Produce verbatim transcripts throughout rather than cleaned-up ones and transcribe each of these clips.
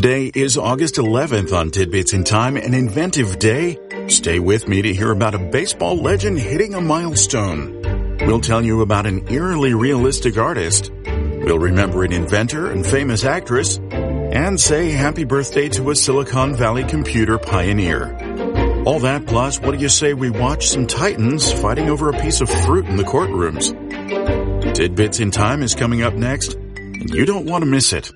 Today is August eleventh on Tidbits in Time, an inventive day. Stay with me to hear about a baseball legend hitting a milestone. We'll tell you about an eerily realistic artist. We'll remember an inventor and famous actress, and say happy birthday to a Silicon Valley computer pioneer. All that plus, what do you say we watch some titans fighting over a piece of fruit in the courtrooms? Tidbits in Time is coming up next, and you don't want to miss it.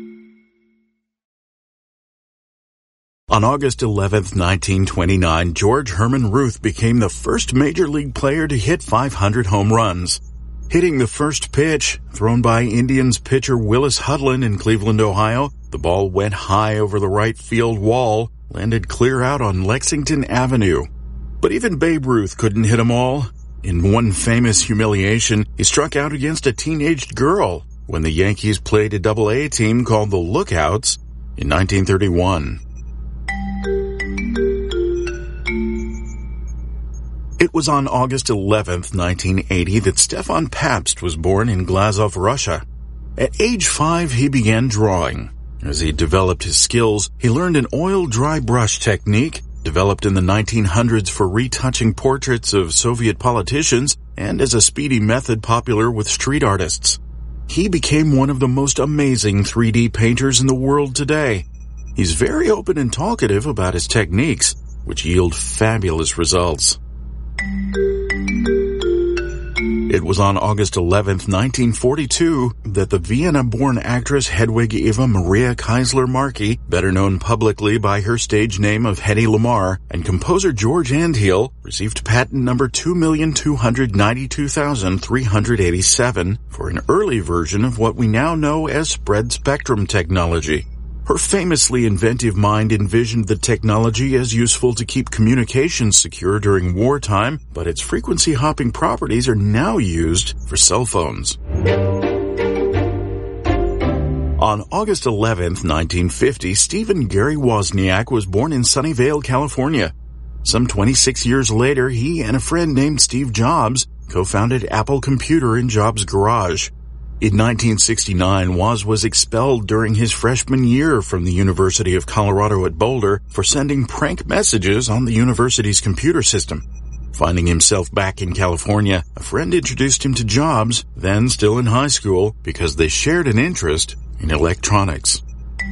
On August eleventh, nineteen twenty-nine, George Herman Ruth became the first major league player to hit five hundred home runs. Hitting the first pitch, thrown by Indians pitcher Willis Hudlin in Cleveland, Ohio, the ball went high over the right field wall, landed clear out on Lexington Avenue. But even Babe Ruth couldn't hit them all. In one famous humiliation, he struck out against a teenaged girl when the Yankees played a double A team called the Lookouts in nineteen thirty-one. It was on August eleventh, nineteen eighty that Stefan Pabst was born in Glazov, Russia. At age five, he began drawing. As he developed his skills, he learned an oil dry brush technique developed in the nineteen hundreds for retouching portraits of Soviet politicians and as a speedy method popular with street artists. He became one of the most amazing three D painters in the world today. He's very open and talkative about his techniques, which yield fabulous results. It was on August eleventh, nineteen forty-two, that the Vienna-born actress Hedwig Eva Maria Keisler-Markey, better known publicly by her stage name of Hedy Lamarr, and composer George Andhiel received patent number two million two hundred ninety-two thousand three hundred eighty-seven for an early version of what we now know as spread-spectrum technology. Her famously inventive mind envisioned the technology as useful to keep communications secure during wartime, but its frequency-hopping properties are now used for cell phones. On August eleventh, nineteen fifty, Stephen Gary Wozniak was born in Sunnyvale, California. Some twenty-six years later, he and a friend named Steve Jobs co-founded Apple Computer in Jobs' garage. In nineteen sixty-nine, Woz was expelled during his freshman year from the University of Colorado at Boulder for sending prank messages on the university's computer system. Finding himself back in California, a friend introduced him to Jobs, then still in high school, because they shared an interest in electronics.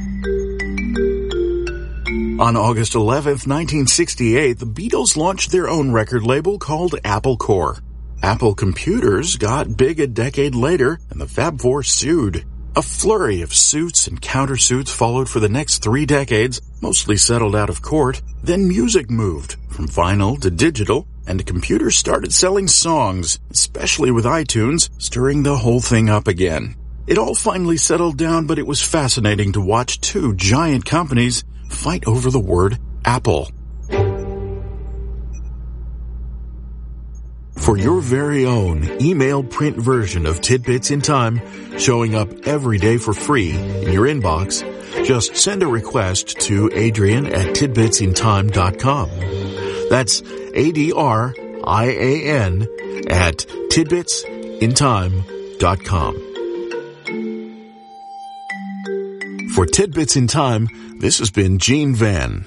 On August eleventh, nineteen sixty-eight, the Beatles launched their own record label called Apple Corps. Apple Computers got big a decade later, and the Fab Four sued. A flurry of suits and countersuits followed for the next three decades, mostly settled out of court. Then music moved from vinyl to digital, and computers started selling songs, especially with iTunes, stirring the whole thing up again. It all finally settled down, but it was fascinating to watch two giant companies fight over the word Apple. For your very own email print version of Tidbits in Time, showing up every day for free in your inbox, just send a request to Adrian at tidbits in time dot com. That's A D R I A N at tidbits in time dot com. For Tidbits in Time, this has been Gene Van.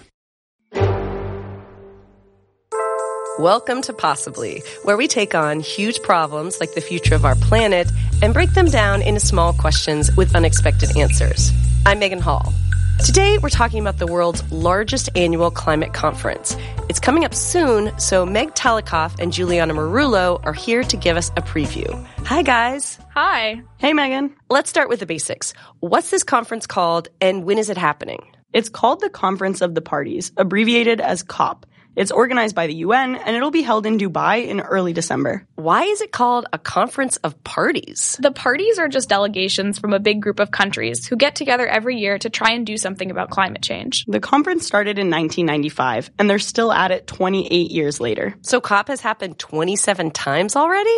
Welcome to Possibly, where we take on huge problems like the future of our planet and break them down into small questions with unexpected answers. I'm Megan Hall. Today, we're talking about the world's largest annual climate conference. It's coming up soon, so Meg Talikoff and Juliana Marullo are here to give us a preview. Hi, guys. Hi. Hey, Megan. Let's start with the basics. What's this conference called, and when is it happening? It's called the Conference of the Parties, abbreviated as COP. It's organized by the U N, and it'll be held in Dubai in early December. Why is it called a conference of parties? The parties are just delegations from a big group of countries who get together every year to try and do something about climate change. The conference started in nineteen ninety-five, and they're still at it twenty-eight years later. So COP has happened twenty-seven times already?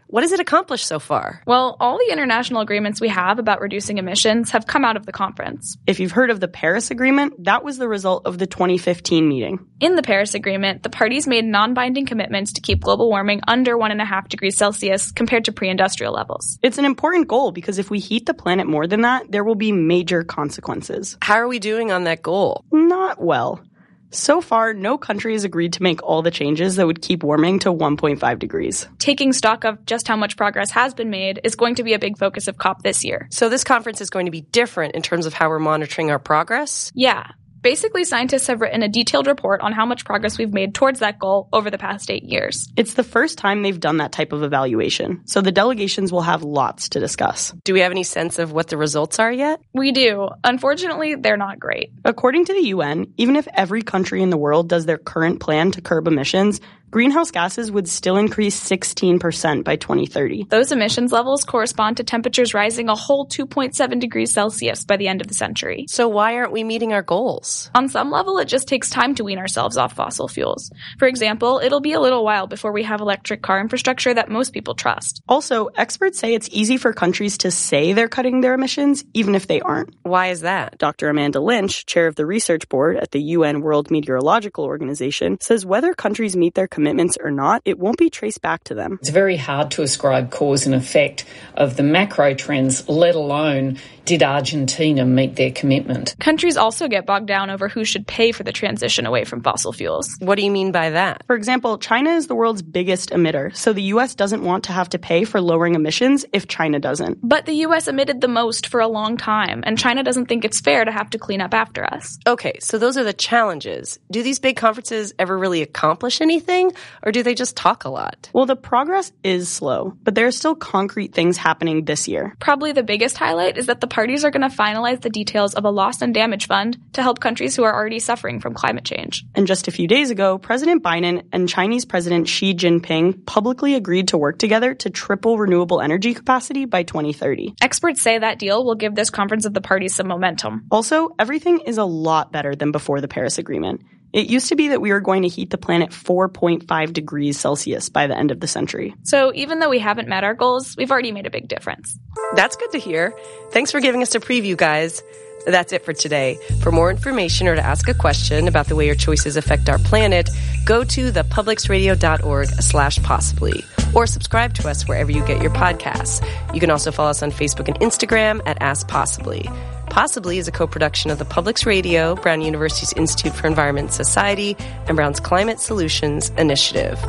What has it accomplished so far? Well, all the international agreements we have about reducing emissions have come out of the conference. If you've heard of the Paris Agreement, that was the result of the twenty fifteen meeting. In the Paris Agreement, the parties made non-binding commitments to keep global warming under one point five degrees Celsius compared to pre-industrial levels. It's an important goal because if we heat the planet more than that, there will be major consequences. How are we doing on that goal? Not well. So far, no country has agreed to make all the changes that would keep warming to one point five degrees. Taking stock of just how much progress has been made is going to be a big focus of COP this year. So this conference is going to be different in terms of how we're monitoring our progress? Yeah. Basically, scientists have written a detailed report on how much progress we've made towards that goal over the past eight years. It's the first time they've done that type of evaluation, so the delegations will have lots to discuss. Do we have any sense of what the results are yet? We do. Unfortunately, they're not great. According to the U N, even if every country in the world does their current plan to curb emissions, greenhouse gases would still increase sixteen percent by twenty thirty. Those emissions levels correspond to temperatures rising a whole two point seven degrees Celsius by the end of the century. So why aren't we meeting our goals? On some level, it just takes time to wean ourselves off fossil fuels. For example, it'll be a little while before we have electric car infrastructure that most people trust. Also, experts say it's easy for countries to say they're cutting their emissions, even if they aren't. Why is that? Doctor Amanda Lynch, chair of the research board at the U N World Meteorological Organization, says whether countries meet their commitments or not, it won't be traced back to them. It's very hard to ascribe cause and effect of the macro trends, let alone did Argentina meet their commitment. Countries also get bogged down over who should pay for the transition away from fossil fuels. What do you mean by that? For example, China is the world's biggest emitter, so the U S doesn't want to have to pay for lowering emissions if China doesn't. But the U S emitted the most for a long time, and China doesn't think it's fair to have to clean up after us. Okay, so those are the challenges. Do these big conferences ever really accomplish anything, or do they just talk a lot? Well, the progress is slow, but there are still concrete things happening this year. Probably the biggest highlight is that the parties are going to finalize the details of a loss and damage fund to help countries who are already suffering from climate change. And just a few days ago, President Biden and Chinese President Xi Jinping publicly agreed to work together to triple renewable energy capacity by twenty thirty. Experts say that deal will give this conference of the parties some momentum. Also, everything is a lot better than before the Paris Agreement. It used to be that we were going to heat the planet four point five degrees Celsius by the end of the century. So even though we haven't met our goals, we've already made a big difference. That's good to hear. Thanks for giving us a preview, guys. That's it for today. For more information or to ask a question about the way your choices affect our planet, go to thepublicsradio.org slash possibly or subscribe to us wherever you get your podcasts. You can also follow us on Facebook and Instagram at Ask Possibly. Possibly is a co-production of the Publics Radio, Brown University's Institute for Environment and Society, and Brown's Climate Solutions Initiative.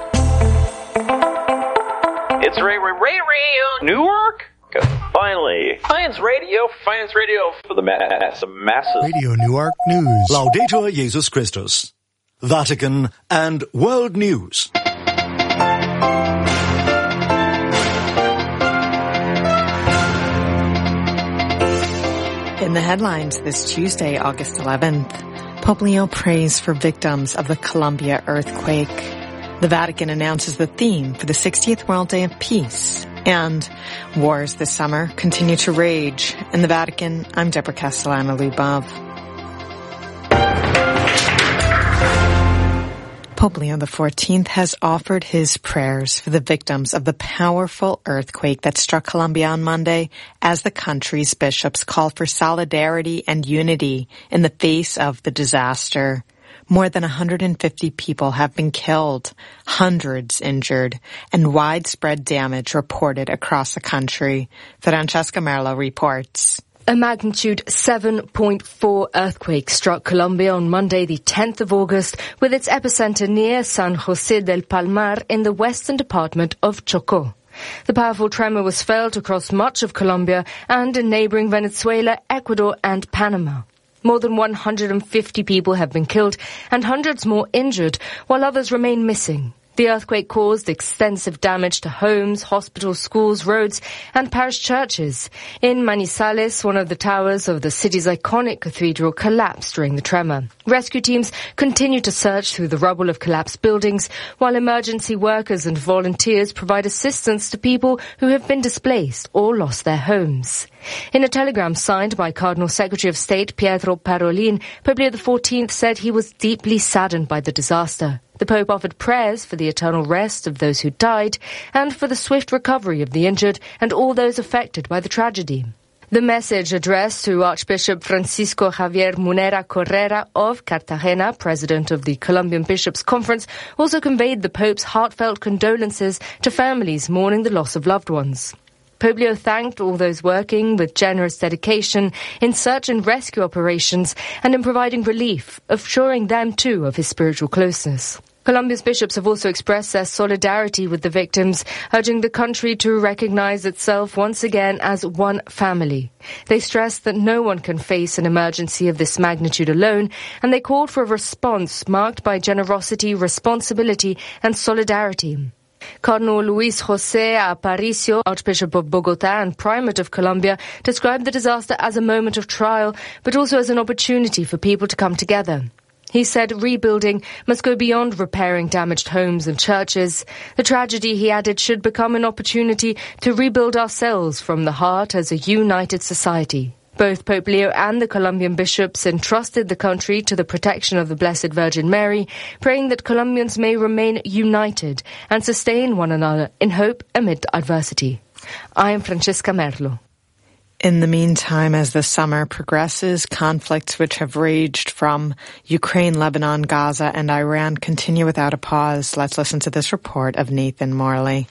It's Ray Ray Ray Ray Newark. Finally, Science Radio, Science Radio for the mass, masses. Radio Newark News. Laudetur Jesus Christus. Vatican and World News. In the headlines this Tuesday, August eleventh, Pope Leo prays for victims of the Colombia earthquake. The Vatican announces the theme for the sixtieth World Day of Peace. And wars this summer continue to rage. In the Vatican, I'm Deborah Castellana-Lubov. Pope Leo the fourteenth has offered his prayers for the victims of the powerful earthquake that struck Colombia on Monday as the country's bishops call for solidarity and unity in the face of the disaster. More than one hundred fifty people have been killed, hundreds injured, and widespread damage reported across the country. Francesca Merlo reports. A magnitude seven point four earthquake struck Colombia on Monday, the tenth of August, with its epicenter near San José del Palmar in the western department of Chocó. The powerful tremor was felt across much of Colombia and in neighboring Venezuela, Ecuador, and Panama. More than one hundred fifty people have been killed and hundreds more injured, while others remain missing. The earthquake caused extensive damage to homes, hospitals, schools, roads, and parish churches. In Manizales, one of the towers of the city's iconic cathedral collapsed during the tremor. Rescue teams continue to search through the rubble of collapsed buildings, while emergency workers and volunteers provide assistance to people who have been displaced or lost their homes. In a telegram signed by Cardinal Secretary of State Pietro Parolin, Pope Leo the fourteenth said he was deeply saddened by the disaster. The Pope offered prayers for the eternal rest of those who died and for the swift recovery of the injured and all those affected by the tragedy. The message addressed to Archbishop Francisco Javier Munera Correra of Cartagena, president of the Colombian Bishops' Conference, also conveyed the Pope's heartfelt condolences to families mourning the loss of loved ones. Pope Leo thanked all those working with generous dedication in search and rescue operations and in providing relief, assuring them too of his spiritual closeness. Colombia's bishops have also expressed their solidarity with the victims, urging the country to recognize itself once again as one family. They stressed that no one can face an emergency of this magnitude alone, and they called for a response marked by generosity, responsibility, and solidarity. Cardinal Luis José Aparicio, Archbishop of Bogotá and Primate of Colombia, described the disaster as a moment of trial, but also as an opportunity for people to come together. He said rebuilding must go beyond repairing damaged homes and churches. The tragedy, he added, should become an opportunity to rebuild ourselves from the heart as a united society. Both Pope Leo and the Colombian bishops entrusted the country to the protection of the Blessed Virgin Mary, praying that Colombians may remain united and sustain one another in hope amid adversity. I am Francesca Merlo. In the meantime, as the summer progresses, conflicts which have raged from Ukraine, Lebanon, Gaza, and Iran continue without a pause. Let's listen to this report of Nathan Morley.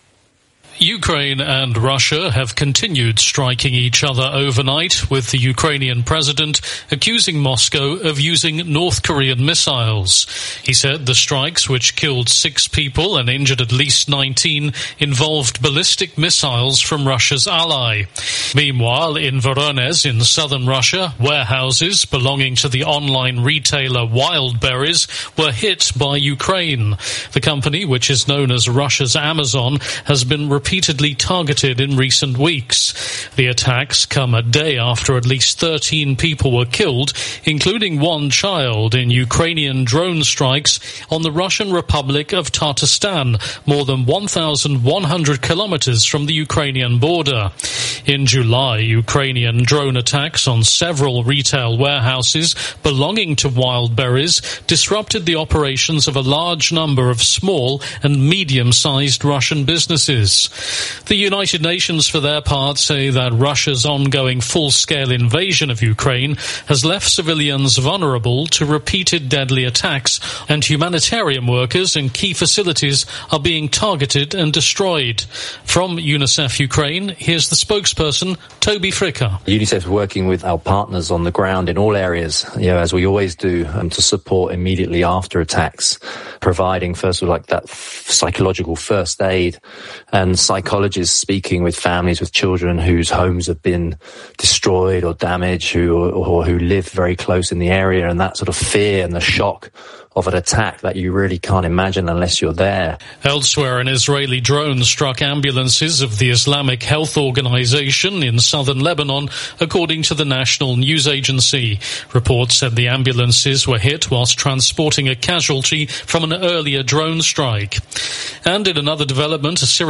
Ukraine and Russia have continued striking each other overnight, with the Ukrainian president accusing Moscow of using North Korean missiles. He said the strikes, which killed six people and injured at least nineteen, involved ballistic missiles from Russia's ally. Meanwhile, in Voronezh in southern Russia, warehouses belonging to the online retailer Wildberries were hit by Ukraine. The company, which is known as Russia's Amazon, has been repeatedly targeted in recent weeks. The attacks come a day after at least thirteen people were killed, including one child, in Ukrainian drone strikes on the Russian Republic of Tatarstan, more than one thousand one hundred kilometers from the Ukrainian border. In July, Ukrainian drone attacks on several retail warehouses belonging to Wildberries disrupted the operations of a large number of small and medium-sized Russian businesses. The United Nations, for their part, say that Russia's ongoing full-scale invasion of Ukraine has left civilians vulnerable to repeated deadly attacks, and humanitarian workers and key facilities are being targeted and destroyed. From UNICEF Ukraine, here's the spokesperson, Toby Fricker. UNICEF's working with our partners on the ground in all areas, you know, as we always do, um, to support immediately after attacks, providing first of all like that f- psychological first aid, and psychologists speaking with families with children whose homes have been destroyed or damaged, who or, or who live very close in the area, and that sort of fear and the shock of an attack that you really can't imagine unless you're there. Elsewhere, an Israeli drone struck ambulances of the Islamic Health Organization in southern Lebanon, according to the national news agency. Reports said the ambulances were hit whilst transporting a casualty from an earlier drone strike. And in another development, a Syrian